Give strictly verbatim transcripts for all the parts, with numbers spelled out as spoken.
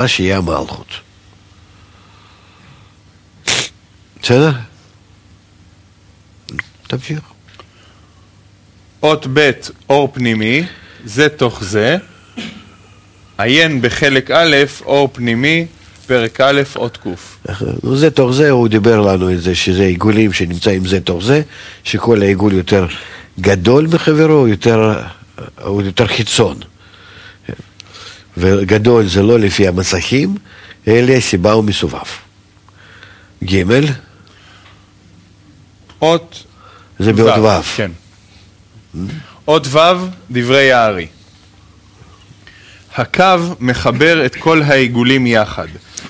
מה שיהיה המלכות. בסדר? תמשיך. אות ב' אור פנימי, זה תוך זה. עיין בחלק א', אור פנימי, פרק א', אות קוף. זה תוך זה, הוא דיבר לנו את זה, שזה עיגולים שנמצאים זה תוך זה, שכל העיגול יותר גדול מחברו, הוא יותר, הוא יותר חיצון. וגדול זה לא לפי המסכים, אלא סיבה הוא מסובב. ג' אות זה באות ו'. כן. אות ו', דברי הארי. הקו מחבר את כל העיגולים יחד.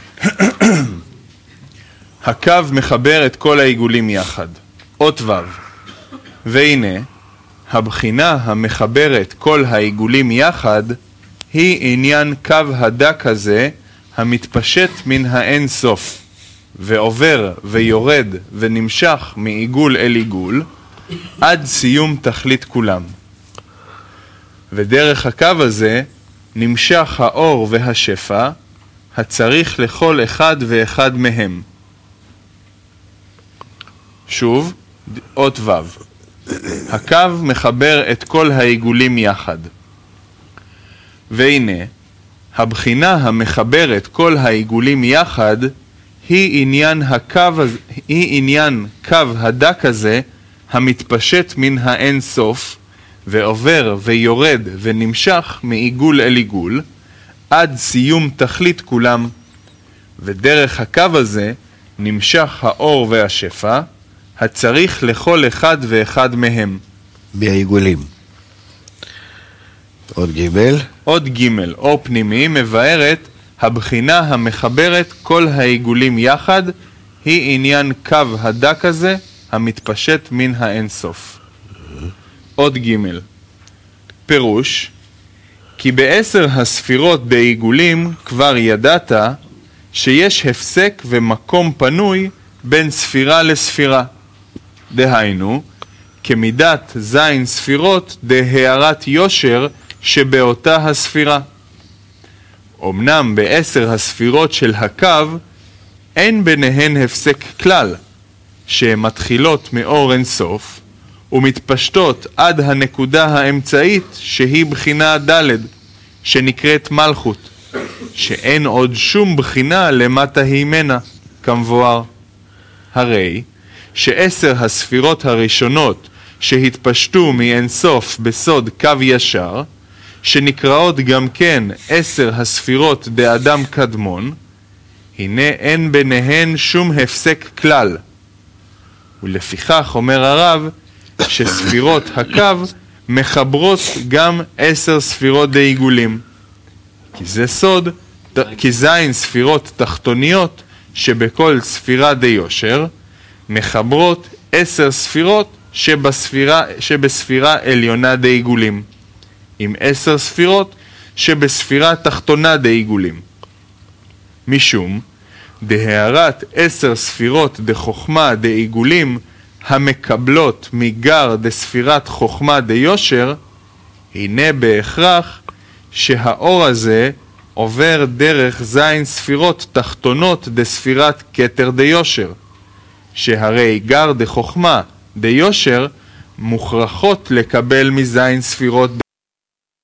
הקו מחבר את כל העיגולים יחד. אות ו'. והנה, הבחינה המחברת כל העיגולים יחד, היא עניין קו הדק הזה, המתפשט מן האין סוף, ועובר ויורד ונמשך מעיגול אל עיגול, עד סיום תכלית כולם. ודרך הקו הזה נמשך האור והשפע, הצריך לכל אחד ואחד מהם. שוב, אות ו'. הקו מחבר את כל העיגולים יחד. והנה, הבחינה המחברת כל העיגולים יחד, היא עניין הקו, היא עניין קו הדק הזה, המתפשט מן האין סוף, ועובר ויורד ונמשך מעיגול אל עיגול, עד סיום תכלית כולם. ודרך הקו הזה נמשך האור והשפע, הצריך לכל אחד ואחד מהם. מהעיגולים. עוד ג' עוד ג' אור פנימי מבארת הבחינה המחברת כל העיגולים יחד, היא עניין קו הדק הזה המתפשט מן האין סוף. עוד ג' פירוש, כי בעשר הספירות בעיגולים כבר ידעת שיש הפסק ומקום פנוי בין ספירה לספירה. דהיינו, כמידת זין ספירות דהערת יושר שבאותה הספירה. אמנם בעשר הספירות של הקו אין ביניהן הפסק כלל, שהן מתחילות מאור אין סוף ומתפשטות עד הנקודה האמצעית שהיא בחינה ד' שנקראת מלכות, שאין עוד שום בחינה למטה הימנה, כמבואר. הרי שעשר הספירות הראשונות שהתפשטו מאין סוף בסוד קו ישר, שנקראות גם כן עשר הספירות דאדם קדמון, הנה אין ביניהן שום הפסק כלל. ולפיכך אומר הרב שספירות הקו מחברות גם עשר ספירות דעיגולים. כי זה סוד, כי זין ספירות תחתוניות שבכל ספירה דיושר, מחברות עשר ספירות שבספירה, שבספירה עליונה דעיגולים, עם עשר ספירות שבספירה תחתונה דעיגולים. משום דהערת עשר ספירות דחוכמה דעיגולים המקבלות מגר דספירת חוכמה דיושר, הנה בהכרח שהאור הזה עובר דרך זין ספירות תחתונות דספירת כתר דיושר, שהרי גר דחוכמה דיושר מוכרחות לקבל מזין ספירות